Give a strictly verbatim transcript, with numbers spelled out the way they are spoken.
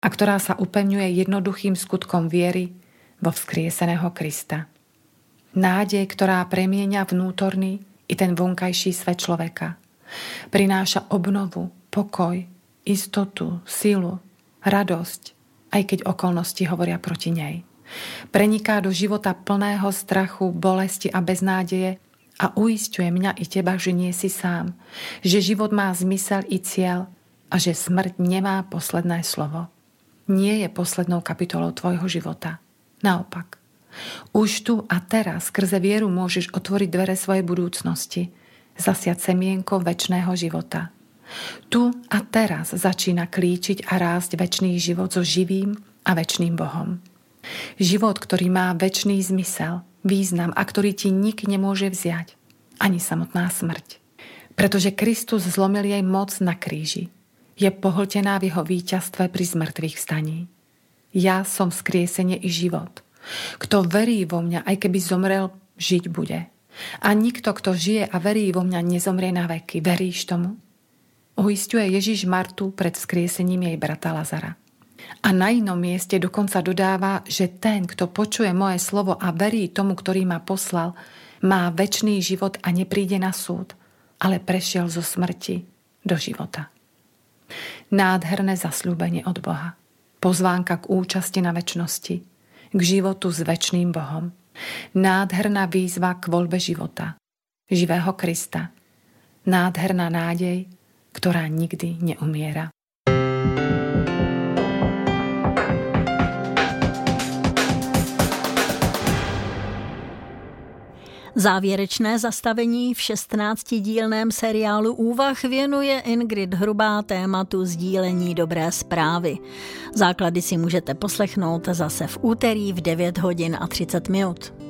a ktorá sa upevňuje jednoduchým skutkom viery vo vzkrieseného Krista. Nádej, ktorá premieňa vnútorný i ten vonkajší svet človeka. Prináša obnovu, pokoj, istotu, silu, radosť, aj keď okolnosti hovoria proti nej. Preniká do života plného strachu, bolesti a beznádeje a uisťuje mňa i teba, že nie si sám, že život má zmysel i cieľ a že smrť nemá posledné slovo. Nie je poslednou kapitolou tvojho života. Naopak. Už tu a teraz skrze vieru môžeš otvoriť dvere svojej budúcnosti, zasiať semienko večného života. Tu a teraz začína klíčiť a rásť večný život so živým a večným Bohom. Život, ktorý má večný zmysel, význam a ktorý ti nik nemôže vziať, ani samotná smrť. Pretože Kristus zlomil jej moc na kríži. Je pohltená v jeho víťazstve pri zmrtvých vstaní. Ja som vzkriesenie i život. Kto verí vo mňa, aj keby zomrel, žiť bude. A nikto, kto žije a verí vo mňa, nezomrie na veky. Veríš tomu? Uisťuje Ježiš Martu pred vzkriesením jej brata Lazara. A na inom mieste dokonca dodáva, že ten, kto počuje moje slovo a verí tomu, ktorý ma poslal, má večný život a nepríde na súd, ale prešiel zo smrti do života. Nádherné zasľúbenie od Boha. Pozvánka k účasti na večnosti, k životu s večným Bohom. Nádherná výzva k voľbe života, živého Krista. Nádherná nádej, ktorá nikdy neumiera. Závěrečné zastavení v šestnáctidílném seriálu Úvah věnuje Ingrid Hrubá tématu sdílení dobré zprávy. Základy si můžete poslechnout zase v úterý v devět hodin a třicet minut.